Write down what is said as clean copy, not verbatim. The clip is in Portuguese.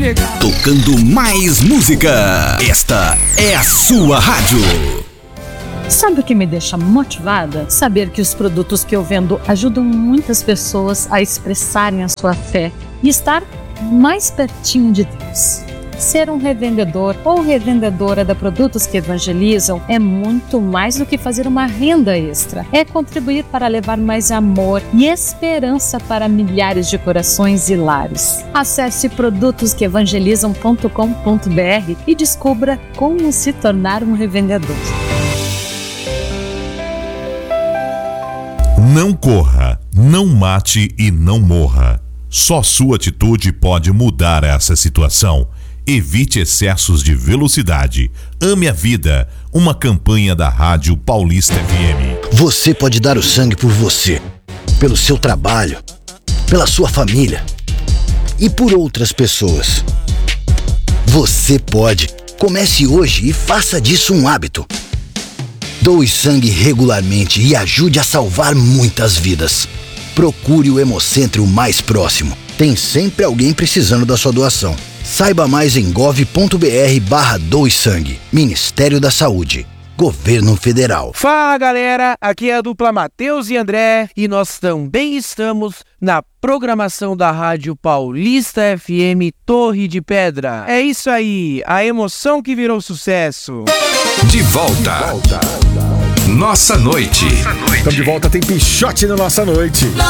Tocando mais música. Esta é a sua rádio. Sabe o que me deixa motivada? Saber que os produtos que eu vendo ajudam muitas pessoas a expressarem a sua fé e estar mais pertinho de Deus. Ser um revendedor ou revendedora de produtos que evangelizam é muito mais do que fazer uma renda extra. É contribuir para levar mais amor e esperança para milhares de corações e lares. Acesse produtosqueevangelizam.com.br e descubra como se tornar um revendedor. Não corra, não mate e não morra. Só sua atitude pode mudar essa situação. Evite excessos de velocidade. Ame a vida. Uma campanha da Rádio Paulista FM. Você pode dar o sangue por você, pelo seu trabalho, pela sua família e por outras pessoas. Você pode. Comece hoje e faça disso um hábito. Doe sangue regularmente e ajude a salvar muitas vidas. Procure o Hemocentro mais próximo. Tem sempre alguém precisando da sua doação. Saiba mais em gov.br/doe sangue. Ministério da Saúde. Governo Federal. Fala galera, aqui é a dupla Matheus e André e nós também estamos na programação da Rádio Paulista FM Torre de Pedra. É isso aí, a emoção que virou sucesso. De volta. Nossa noite. Estamos de volta, tem Pichote na nossa noite.